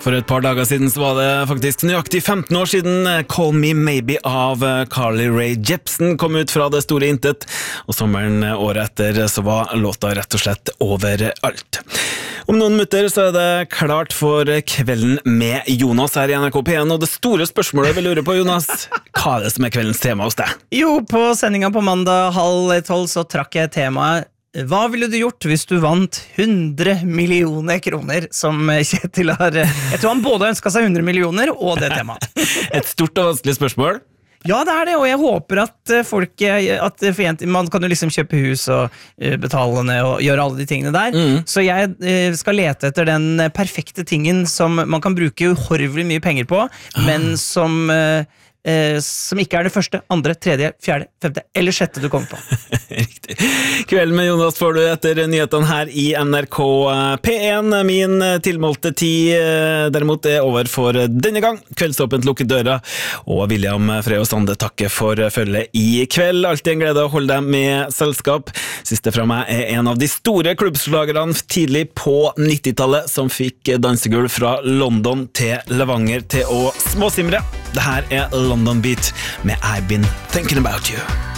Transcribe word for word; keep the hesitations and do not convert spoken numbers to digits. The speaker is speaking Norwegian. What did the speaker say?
For et par dager siden så var det faktisk nøyaktig femten år siden Call Me Maybe av Carly Rae Jepsen kom ut fra det store intet, og sommeren året etter så var låta rett og slett overalt. Om noen minutter så er det klart for Kvelden med Jonas her i N R K P en, og det store spørsmålet vi lurer på, Jonas, hva er det som er kveldens tema hos deg? Jo, på sendingen på mandag halv tolv så trakk jeg temaet Hva ville du gjort hvis du vant hundre millioner kroner, som Kjetil har... Jeg tror han både ønsket seg hundre millioner og det temaet. Et stort og vanskelig spørsmål. Ja, det er det, og jeg håper at folk... At for man kan jo liksom kjøpe hus og betale ned og gjøre alle de tingene der. Mm. Så jeg skal lete etter den perfekte tingen som man kan bruke uhorvelig mye penger på, ah. men som... Eh, som ikke er det første, andre, tredje, fjerde, femte eller sjette du kommer på. Riktig. Kvelden med Jonas får du etter nyhetene her i N R K P en. Min tilmålte tid derimot er over for denne gang. Kveldsåpent lukket døra, og William Frey og Sande takker for følget i kveld. Alltid en glede å holde dem med selskap. Siste fra meg er en av de store klubbslagerne tidlig på nittitallet som fikk dansegulv fra London til Levanger til å småsimre. Det her er London Beat med I've Been Thinking About You.